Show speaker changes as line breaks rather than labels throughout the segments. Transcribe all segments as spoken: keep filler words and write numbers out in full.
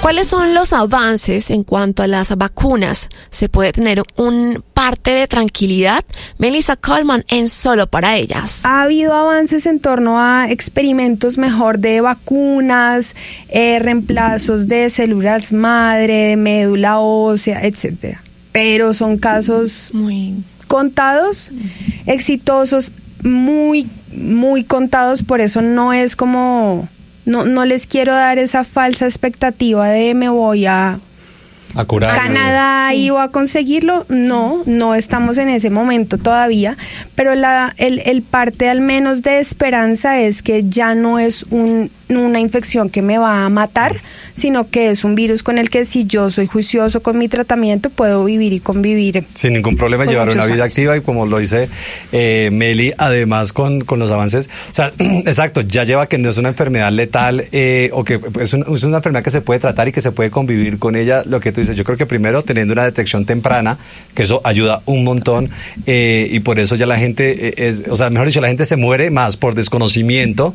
¿Cuáles son los avances en cuanto a las vacunas? ¿Se puede tener un parte de tranquilidad? Melissa Coleman en Solo para Ellas.
Ha habido avances en torno a experimentos mejor de vacunas, eh, reemplazos de células madre, de médula ósea, etcétera. Pero son casos muy contados, exitosos, muy, muy contados, por eso no es como... No, no les quiero dar esa falsa expectativa de me voy a,
a curar,
Canadá y voy a conseguirlo. No, no estamos en ese momento todavía, pero la, el, el parte al menos de esperanza es que ya no es un, una infección que me va a matar, sino que es un virus con el que si yo soy juicioso con mi tratamiento puedo vivir y convivir
sin ningún problema, llevar una vida años. activa, y como lo dice eh, Meli, además con, con los avances, o sea, exacto, ya lleva que no es una enfermedad letal eh, o que es, un, es una enfermedad que se puede tratar y que se puede convivir con ella. Lo que tú dices, yo creo que primero teniendo una detección temprana, que eso ayuda un montón, eh, y por eso ya la gente, eh, es, o sea, mejor dicho, la gente se muere más por desconocimiento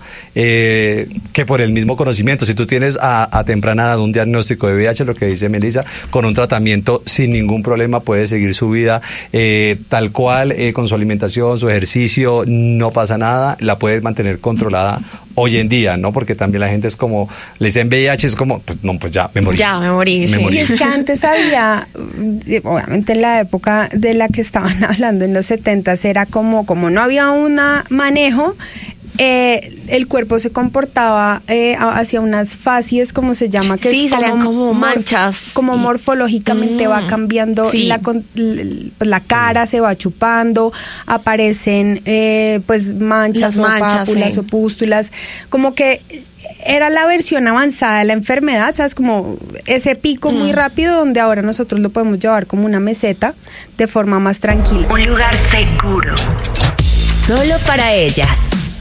eh, que por el mismo conocimiento. Si tú tienes a, a temprana edad un diagnóstico de V I H, lo que dice Melissa, con un tratamiento sin ningún problema puede seguir su vida eh, tal cual, eh, con su alimentación, su ejercicio, no pasa nada, la puedes mantener controlada hoy en día, ¿no? Porque también la gente es como, le dicen V I H, es como, pues no, pues ya, me morí.
Ya, me morí,
me
sí.
morí. Y es que antes había, obviamente en la época de la que estaban hablando, en los setentas, era como, como no había un manejo, Eh, el cuerpo se comportaba eh, hacia unas facies, como se llama, que
sí,
es
salían
como,
como manchas,
como
y...
morfológicamente mm, va cambiando, sí. la, la cara se va chupando, aparecen eh, pues manchas, o manchas, pápulas, sí. o pústulas, como que era la versión avanzada de la enfermedad, ¿sabes? Como ese pico mm. muy rápido, donde ahora nosotros lo podemos llevar como una meseta de forma más tranquila.
Un lugar seguro.
Solo para ellas.